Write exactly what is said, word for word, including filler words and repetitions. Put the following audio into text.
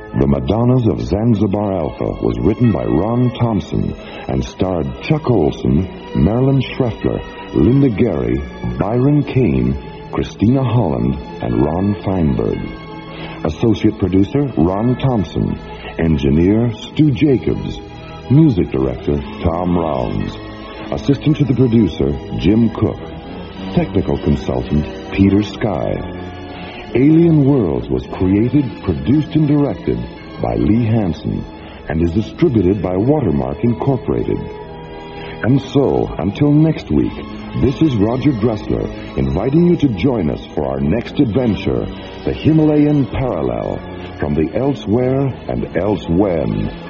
The Madonnas of Zanzibar Alpha was written by Ron Thompson and starred Chuck Olson, Marilyn Schreffler, Linda Gary, Byron Kane, Christina Holland, and Ron Feinberg. Associate producer, Ron Thompson. Engineer, Stu Jacobs. Music director, Tom Rounds. Assistant to the producer, Jim Cook. Technical consultant, Peter Sky. Alien Worlds was created, produced, and directed by Lee Hansen and is distributed by Watermark Incorporated. And so, until next week, this is Roger Dressler inviting you to join us for our next adventure, the Himalayan Parallel, from the Elsewhere and Elsewhen